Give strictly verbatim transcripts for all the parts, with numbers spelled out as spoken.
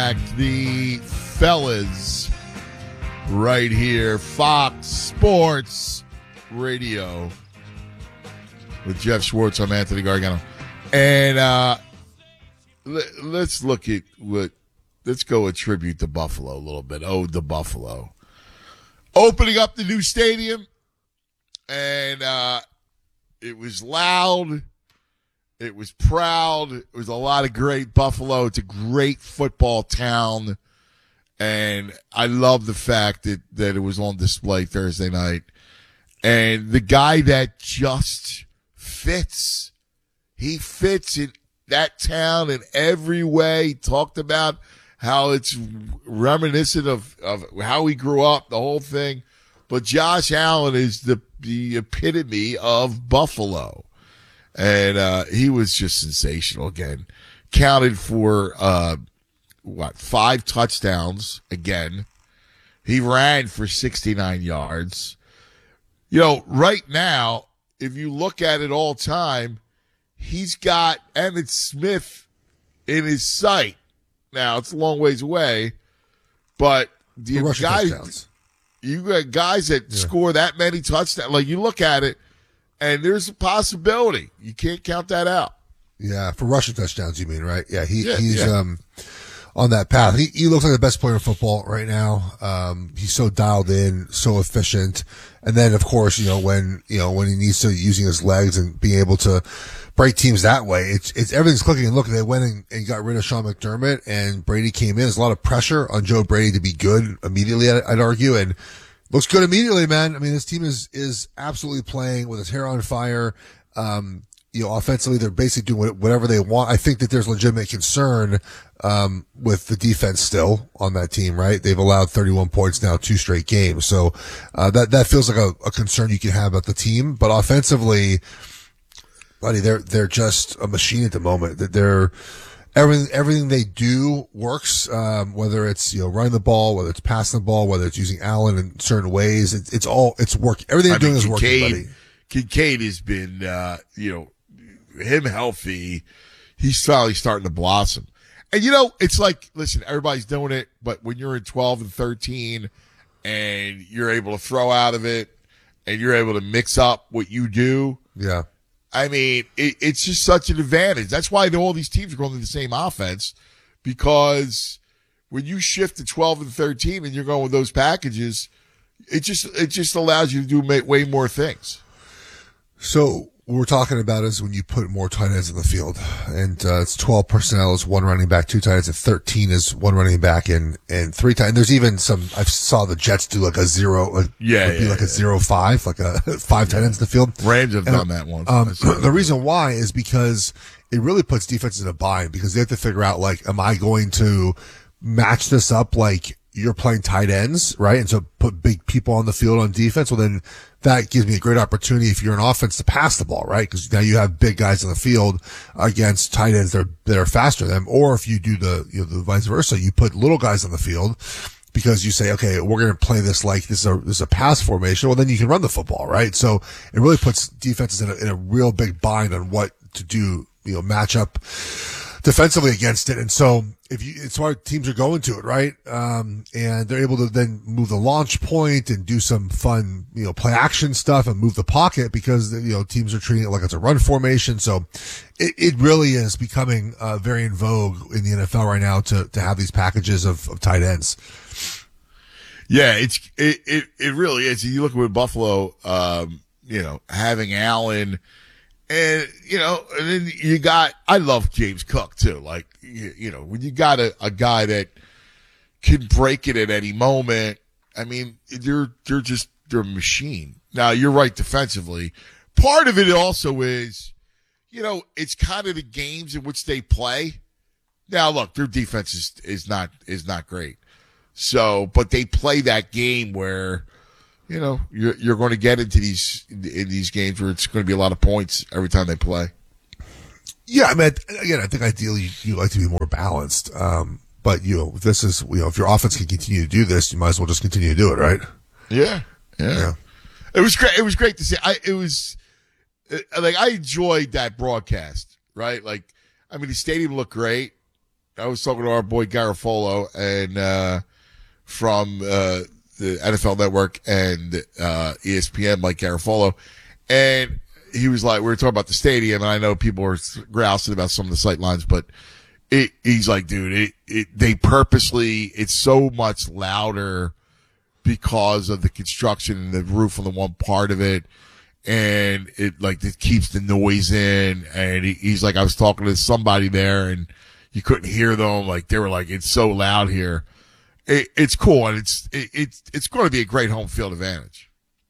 fact, the fellas right here, Fox Sports Radio with Jeff Schwartz. I'm Anthony Gargano. And uh, let, let's look at what, let's go attribute to Buffalo a little bit. Oh, the Buffalo. Opening up the new stadium, and uh, it was loud. It was proud. It was a lot of great Buffalo. It's a great football town. And I love the fact that, that it was on display Thursday night. And the guy that just fits, he fits in that town in every way. He talked about how it's reminiscent of, of how he grew up, the whole thing. But Josh Allen is the, the epitome of Buffalo. And uh, he was just sensational again. Counted for, uh, what, five touchdowns again. He ran for sixty-nine yards. You know, right now, if you look at it all time, he's got Emmitt Smith in his sight. Now, it's a long ways away, but the guys, you got guys that yeah. score that many touchdowns. Like, you look at it, and there's a possibility. You can't count that out. Yeah, for rushing touchdowns, you mean, right? Yeah, he yeah, he's yeah. um on that path. He he looks like the best player in football right now. Um, he's so dialed in, so efficient, and then of course, you know when you know when he needs to using his legs and being able to break teams that way, it's it's everything's clicking. And look, they went and, and got rid of Sean McDermott, and Brady came in. There's a lot of pressure on Joe Brady to be good immediately. I'd, I'd argue, and looks good immediately, man. I mean, this team is, is absolutely playing with his hair on fire. Um, you know, offensively, they're basically doing whatever they want. I think that there's legitimate concern, um, with the defense still on that team, right? They've allowed thirty-one points now, two straight games. So, uh, that, that feels like a, a concern you can have about the team. But offensively, buddy, they're, they're just a machine at the moment. That they're, Everything, everything they do works, um, whether it's, you know, running the ball, whether it's passing the ball, whether it's using Allen in certain ways. It, it's all, it's working. Everything they're doing is working, buddy. Kincaid has been, uh, you know, him healthy. He's finally starting to blossom. And, you know, it's like, listen, everybody's doing it, but when you're in twelve and thirteen and you're able to throw out of it and you're able to mix up what you do. Yeah. I mean, it, it's just such an advantage. That's why all these teams are going to the same offense, because when you shift to twelve and thirteen and you're going with those packages, it just it just allows you to do way more things. So what we're talking about is when you put more tight ends in the field, and uh, it's twelve personnel is one running back, two tight ends, and thirteen is one running back and and three tight. And there's even some. I saw the Jets do like a zero, a, yeah, would be yeah, like yeah. a zero five, like a five tight ends in the field. Rams have and, done that once. Um, the reason why is because it really puts defenses in a bind, because they have to figure out, like, am I going to match this up like you're playing tight ends, right? And so put big people on the field on defense. Well, then that gives me a great opportunity if you're an offense to pass the ball, right? Because now you have big guys on the field against tight ends that are, that are faster than them. Or if you do the, you know, the vice versa, you put little guys on the field because you say, okay, we're going to play this like this is a, this is a pass formation. Well, then you can run the football, right? So it really puts defenses in a, in a real big bind on what to do, you know, match up defensively against it. And so if you, it's why teams are going to it, right? Um, and they're able to then move the launch point and do some fun, you know, play action stuff and move the pocket, because, you know, teams are treating it like it's a run formation. So it, it really is becoming, uh, very in vogue in the N F L right now to, to have these packages of, of tight ends. Yeah, it's, it, it, it really is. You look at Buffalo, um, you know, having Allen, and, you know, and then you got, I love James Cook too. Like, you, you know, when you got a, a guy that can break it at any moment, I mean, they're, they're just, they're a machine. Now, you're right defensively. Part of it also is, you know, it's kind of the games in which they play. Now, look, their defense is, is not, is not great. So, but they play that game where, you know, you're, you're going to get into these, in these games where it's going to be a lot of points every time they play. Yeah, I mean, again, I think ideally you like to be more balanced. Um, but, you know, this is, you know, if your offense can continue to do this, you might as well just continue to do it, right? Yeah. Yeah. yeah. It was great. It was great to see. I, it was, like, I enjoyed that broadcast, right? Like, I mean, the stadium looked great. I was talking to our boy Garofolo and uh, from uh, the N F L Network and uh, E S P N, Mike Garofolo, and he was like, we were talking about the stadium, and I know people are grousing about some of the sight lines, but it, he's like, dude, it, it, they purposely, it's so much louder because of the construction and the roof on the one part of it. And it, like, it keeps the noise in. And he, he's like, I was talking to somebody there and you couldn't hear them. Like, they were like, it's so loud here. It, it's cool. And it's, it, it's, it's going to be a great home field advantage.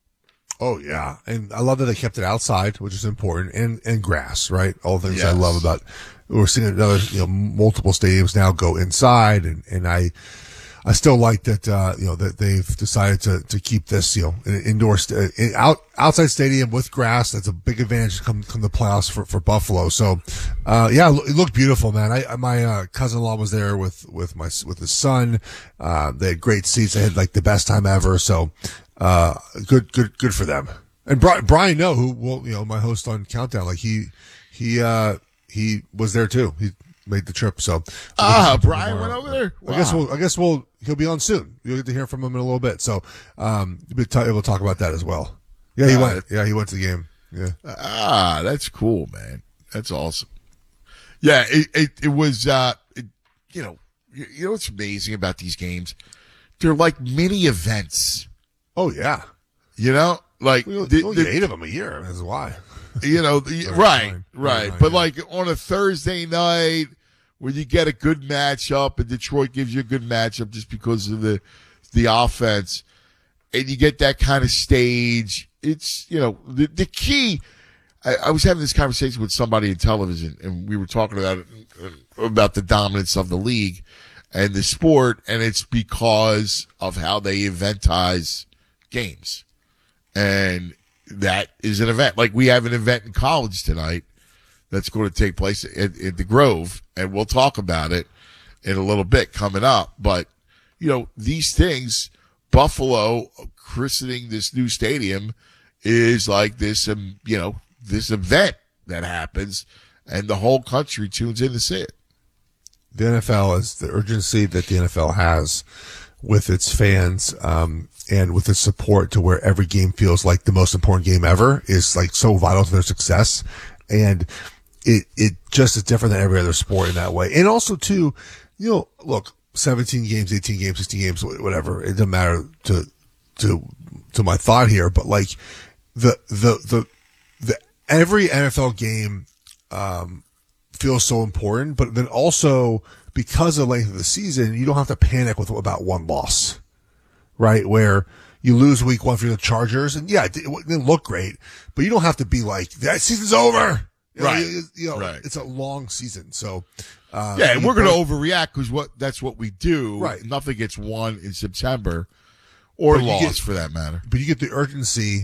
Oh yeah, and I love that they kept it outside, which is important, and and grass, right? All the things Yes. I love about. We're seeing another, you know, multiple stadiums now go inside, and and I, I still like that, uh, you know, that they've decided to to keep this, you know, an indoor, st- in, out outside stadium with grass. That's a big advantage come come the playoffs for for Buffalo. So, uh, yeah, it looked beautiful, man. I my uh, cousin-in-law was there with with my with his son. Uh, they had great seats. They had like the best time ever. So. Uh, good, good, good for them. And Brian, Brian, no, who, well, you know, my host on Countdown, like he, he, uh, he was there too. He made the trip. So, Ah, Brian went over there. Wow. I guess we'll, I guess we'll, he'll be on soon. You'll get to hear from him in a little bit. So, um, we'll talk, we'll talk about that as well. Yeah, he Uh, went. Yeah, he went to the game. Yeah. Ah, that's cool, man. That's awesome. Yeah, it, it, it was, uh, it, you know, you, you know what's amazing about these games? They're like mini events. Oh yeah. You know, like We only, the, only the- eight of them a year. That's why. you know, the, Right, right, fine. right. Right, But yeah. like on a Thursday night where you get a good matchup and Detroit gives you a good matchup just because of the, the offense and you get that kind of stage, it's, you know, the, the key, I, I was having this conversation with somebody in television and we were talking about it, about the dominance of the league and the sport. And it's because of how they eventize games. And that is an event. Like we have an event in college tonight that's going to take place at, at the Grove, and we'll talk about it in a little bit coming up. But, you know, these things, Buffalo christening this new stadium is like this, um, you know, this event that happens, and the whole country tunes in to see it. The N F L is the urgency that the N F L has with its fans, um, and with its support to where every game feels like the most important game ever is like so vital to their success. And it, it just is different than every other sport in that way. And also too, you know, look, seventeen games, eighteen games, sixteen games, whatever. It doesn't matter to, to, to my thought here, but like the, the, the, the, every N F L game, um, feels so important, but then also because of the length of the season, you don't have to panic with about one loss, right? Where you lose week one for the Chargers, and yeah, it didn't look great, but you don't have to be like, that season's over. You know, Right. you, you know, Right. it's a long season. So, uh, Yeah, and you we're going to both- overreact because what that's what we do. Right. Nothing gets won in September or But you lost get- for that matter. but you get the urgency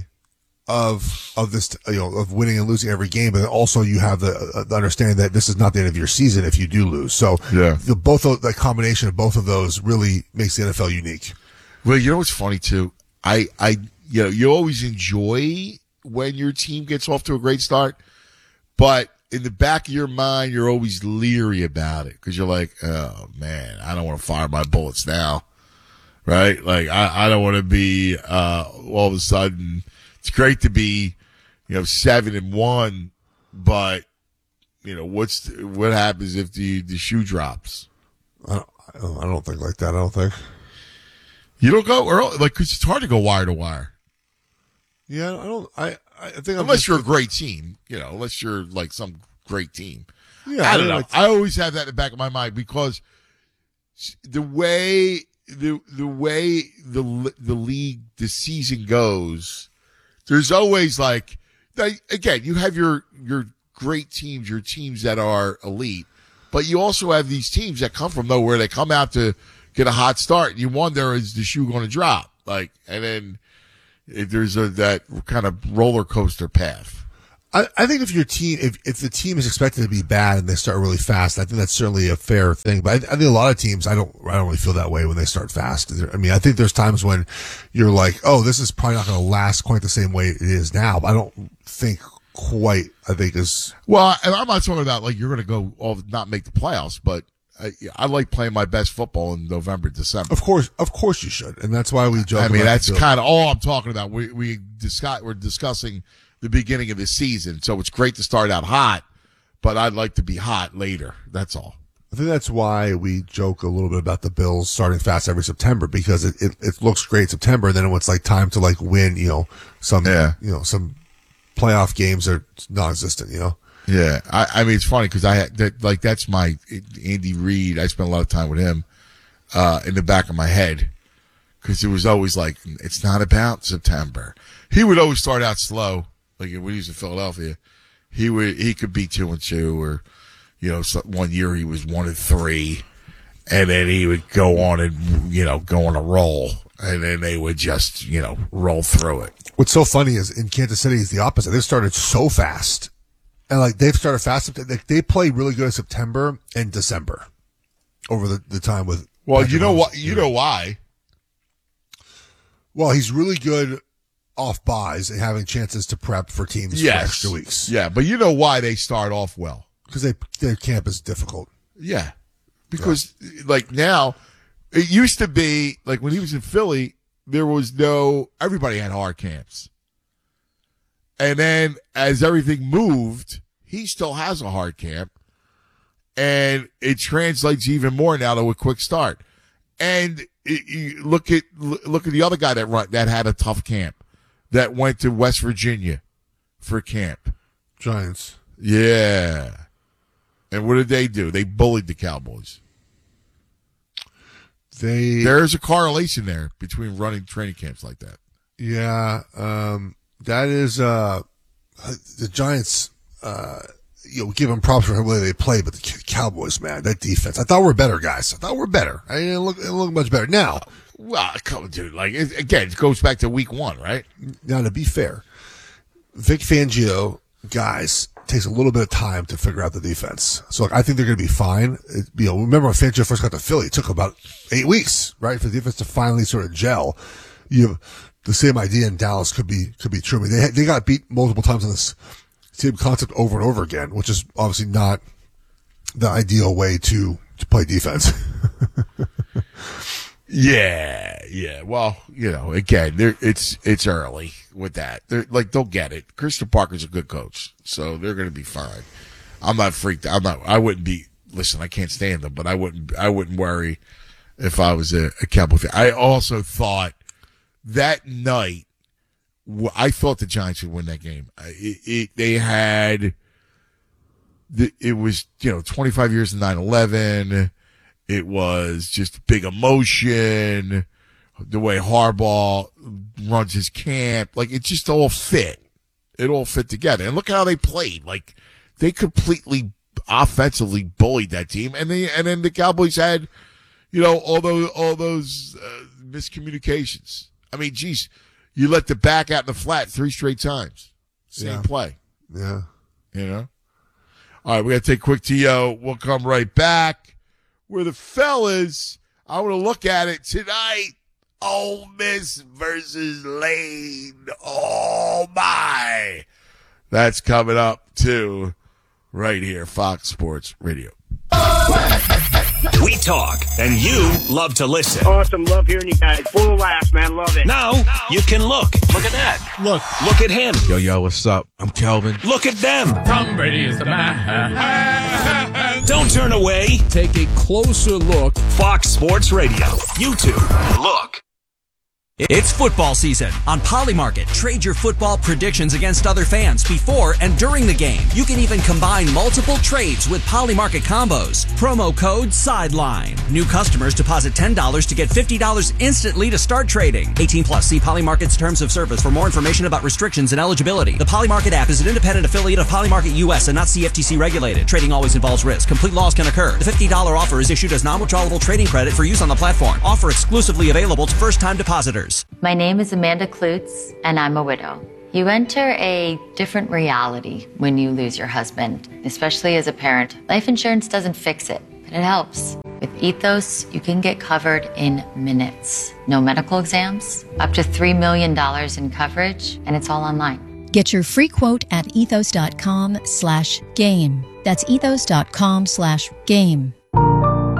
of, of this, you know, of winning and losing every game. But then also you have the, uh, the understanding that this is not the end of your season if you do lose. So Yeah. the, both of the combination of both of those really makes the N F L unique. Well, you know what's funny too? I, I, you know, you always enjoy when your team gets off to a great start, but in the back of your mind, you're always leery about it because you're like, oh man, I don't want to fire my bullets now. Right? Like, I, I don't want to be, uh, all of a sudden, it's great to be, you know, seven and one, but, you know, what's, what happens if the, the shoe drops? I don't, I don't- I don't think like that. I don't think. You don't go early, like, cause it's hard to go wire to wire. Yeah, I don't. I I think I'm Unless just- you're a great team, you know, unless you're like some great team. Yeah, I don't mean, know. like- I always have that in the back of my mind because the way the the way the the league the season goes, there's always like, like again, you have your your great teams, your teams that are elite, but you also have these teams that come from nowhere. They come out to get a hot start, and you wonder, is the shoe going to drop? Like, and then if there's a that kind of roller coaster path. I, I think if your team, if, if the team is expected to be bad and they start really fast, I think that's certainly a fair thing. But I, I think a lot of teams, I don't, I don't really feel that way when they start fast. I mean, I think there's times when you're like, oh, this is probably not going to last quite the same way it is now. But I don't think quite, I think is, Well, and I'm not talking about like you're going to go all not make the playoffs, but I, I like playing my best football in November, December. Of course, of course you should, and that's why we joke. I mean, about that's kind of all I'm talking about. We we discuss we're discussing the beginning of the season, so it's great to start out hot, but I'd like to be hot later. That's all. I think that's why we joke a little bit about the Bills starting fast every September, because it, it, it looks great in September. And then when it's like time to like win, you know, some, yeah. you know, some playoff games are non-existent, you know? Yeah. I, I mean, it's funny because I had that, like, that's my Andy Reid. I spent a lot of time with him, uh, in the back of my head, because it was always like, it's not about September. He would always start out slow. Like when he was in Philadelphia, he would, he could be two and two or, you know, one year he was one and three, and then he would go on and, you know, go on a roll, and then they would just, you know, roll through it. What's so funny is in Kansas City is the opposite. They started so fast, and like they've started fast. They, they play really good in September and December over the, the time with. Well, Patrick you know Mahomes. what? You know why? Well, he's really good off buys and having chances to prep for teams Yes. for extra weeks. Yeah, but you know why they start off well? Because they, their camp is difficult. Yeah. Because, like, now, it used to be, like, when he was in Philly, there was no, everybody had hard camps. And then, as everything moved, he still has a hard camp. And it translates even more now to a quick start. And it, you look at, look at the other guy that run, that had a tough camp, that went to West Virginia for camp. Giants. Yeah. And what did they do? They bullied the Cowboys. They There's a correlation there between running training camps like that. Yeah, um, that is uh, the Giants. Uh, you know, give them props for the way they play, but the Cowboys, man, that defense. I thought we we're better, guys. I thought we we're better. I didn't look, it didn't look much better now. Well, come on, dude. Like it, again, it goes back to week one, right? Now, to be fair, Vic Fangio, guys, takes a little bit of time to figure out the defense. So like, I think they're going to be fine. It, you know, remember when Fangio first got to Philly, it took about eight weeks, right, for the defense to finally sort of gel. You have the same idea in Dallas could be could be true. I mean, they they got beat multiple times on this same concept over and over again, which is obviously not the ideal way to to play defense. Yeah, yeah. Well, you know, again, it's it's early with that. They're, like they'll get it. Christian Parker's a good coach, so they're going to be fine. I'm not freaked. I'm not. I wouldn't be. Listen, I can't stand them, but I wouldn't. I wouldn't worry if I was a, a Cowboy fan. I also thought that night, I thought the Giants would win that game. It, it, they had. The, it was you know twenty-five years of nine eleven. It was just big emotion, the way Harbaugh runs his camp. Like, it just all fit. It all fit together. And look how they played. Like, they completely offensively bullied that team. And they, and then the Cowboys had, you know, all those, all those uh, miscommunications. I mean, geez, you let the back out in the flat three straight times. Same Yeah. play. Yeah. You know? All right, we got to take a quick T O. We'll come right back. Where the fellas, I want to look at it tonight. Ole Miss versus Lane. Oh, my. That's coming up, too, right here, Fox Sports Radio. We talk, and you love to listen. Awesome. Love hearing you guys. Full of laughs, man. Love it. Now, you can look. Look at that. Look. Look at him. Yo, yo, what's up? I'm Kelvin. Look at them. Tom Brady is the man. Don't turn away. Take a closer look. Fox Sports Radio. YouTube. Look. It's football season. On Polymarket, trade your football predictions against other fans before and during the game. You can even combine multiple trades with Polymarket combos. Promo code SIDELINE. New customers deposit ten dollars to get fifty dollars instantly to start trading. eighteen plus. See Polymarket's terms of service for more information about restrictions and eligibility. The Polymarket app is an independent affiliate of Polymarket U S and not C F T C regulated. Trading always involves risk. Complete loss can occur. The fifty dollars offer is issued as non-withdrawable trading credit for use on the platform. Offer exclusively available to first-time depositors. My name is Amanda Klutz, and I'm a widow. You enter a different reality when you lose your husband, especially as a parent. Life insurance doesn't fix it, but it helps. With Ethos, you can get covered in minutes. No medical exams, up to three million dollars in coverage, and it's all online. Get your free quote at ethos.com slash game. That's ethos.com slash game.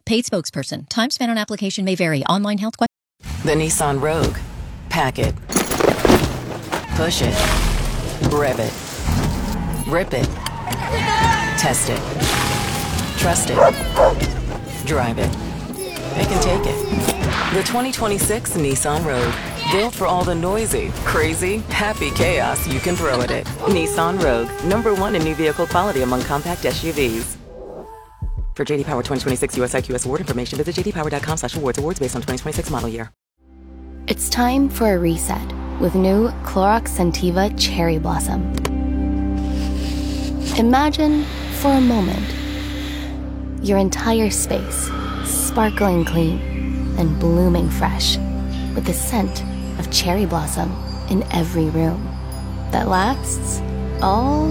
Paid spokesperson. Time spent on application may vary. Online health questions. The Nissan Rogue. Pack it. Push it. Rev it. Rip it. Test it. Trust it. Drive it. It can take it. The twenty twenty-six Nissan Rogue. Built for all the noisy, crazy, happy chaos you can throw at it. Nissan Rogue. Number one in new vehicle quality among compact S U Vs. For J D Power twenty twenty-six U S I Q S award information, visit j d power dot com slash awards. Awards based on twenty twenty-six model year. It's time for a reset with new Clorox Scentiva Cherry Blossom. Imagine, for a moment, your entire space sparkling clean and blooming fresh with the scent of cherry blossom in every room that lasts all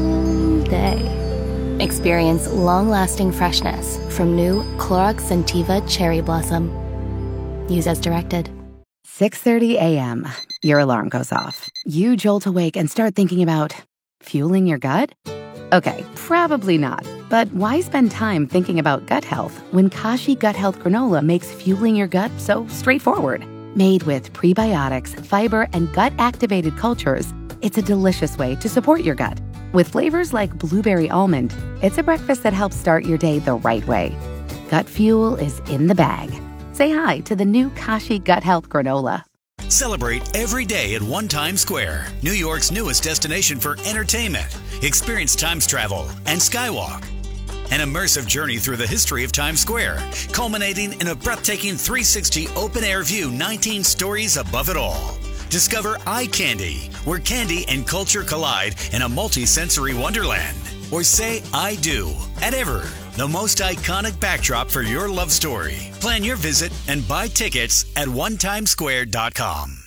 day. Experience long-lasting freshness from new Clorox Scentiva Cherry Blossom. Use as directed. six thirty a.m. Your alarm goes off. You jolt awake and start thinking about fueling your gut? Okay, probably not. But why spend time thinking about gut health when Kashi Gut Health Granola makes fueling your gut so straightforward? Made with prebiotics, fiber, and gut-activated cultures, it's a delicious way to support your gut. With flavors like blueberry almond, it's a breakfast that helps start your day the right way. Gut fuel is in the bag. Say hi to the new Kashi Gut Health Granola. Celebrate every day at One Times Square, New York's newest destination for entertainment. Experience Times Travel and Skywalk. An immersive journey through the history of Times Square, culminating in a breathtaking three sixty open-air view nineteen stories above it all. Discover Eye Candy, where candy and culture collide in a multi-sensory wonderland. Or say I do at Ever, the most iconic backdrop for your love story. Plan your visit and buy tickets at one times square dot com.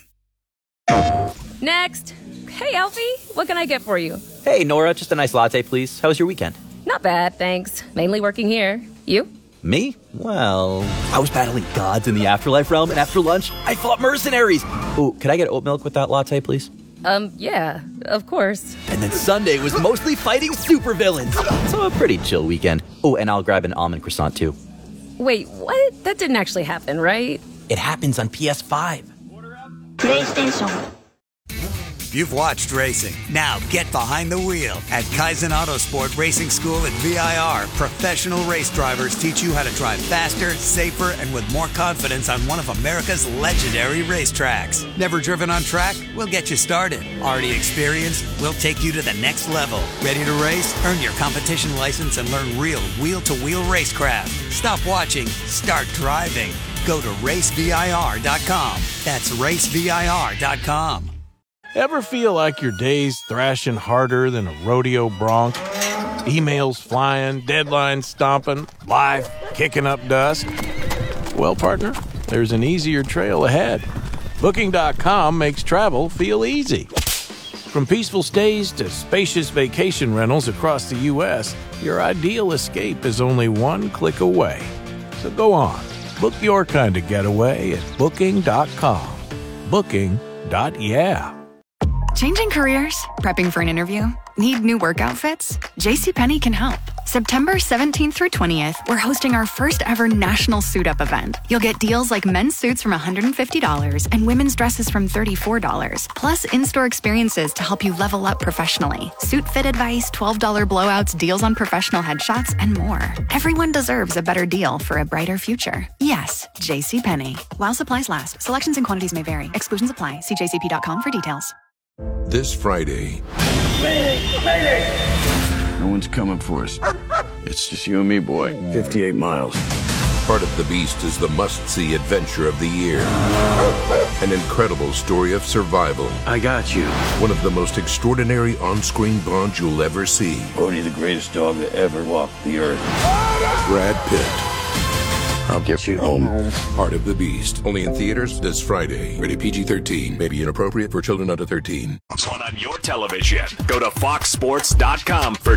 Next. Hey, Alfie, what can I get for you? Hey, Nora, just a nice latte, please. How was your weekend? Not bad, thanks. Mainly working here. You? Me? Well, I was battling gods in the afterlife realm, and after lunch, I fought mercenaries. Ooh, could I get oat milk with that latte, please? Um, yeah, of course. And then Sunday was mostly fighting supervillains. So a pretty chill weekend. Oh, and I'll grab an almond croissant, too. Wait, what? That didn't actually happen, right? It happens on P S five. PlayStation. You've watched racing. Now get behind the wheel at Kaizen Autosport Racing School at V I R. Professional race drivers teach you how to drive faster, safer, and with more confidence on one of America's legendary racetracks. Never driven on track? We'll get you started. Already experienced? We'll take you to the next level. Ready to race? Earn your competition license and learn real wheel-to-wheel racecraft. Stop watching. Start driving. Go to race V I R dot com. That's race V I R dot com. Ever feel like your day's thrashing harder than a rodeo bronc? Emails flying, deadlines stomping, life kicking up dust? Well, partner, there's an easier trail ahead. Booking dot com makes travel feel easy. From peaceful stays to spacious vacation rentals across the U S, your ideal escape is only one click away. So go on, book your kind of getaway at Booking dot com. Booking. Yeah. Changing careers? Prepping for an interview? Need new work outfits? JCPenney can help. September seventeenth through twentieth, we're hosting our first ever national suit up event. You'll get deals like men's suits from one hundred fifty dollars and women's dresses from thirty-four dollars, plus in-store experiences to help you level up professionally. Suit fit advice, twelve dollars blowouts, deals on professional headshots, and more. Everyone deserves a better deal for a brighter future. Yes, JCPenney. While supplies last, selections and quantities may vary. Exclusions apply. See j c p dot com for details. This Friday. Mayday! Mayday! No one's coming for us. It's just you and me, boy. fifty-eight miles. Part of the Beast is the must-see adventure of the year. An incredible story of survival. I got you. One of the most extraordinary on-screen bonds you'll ever see. Bodhi, the greatest dog that ever walked the earth. Brad Pitt. I'll get you home. Part of the Beast. Only in theaters this Friday. Rated P G thirteen. May be inappropriate for children under thirteen. On your television. Go to fox sports dot com for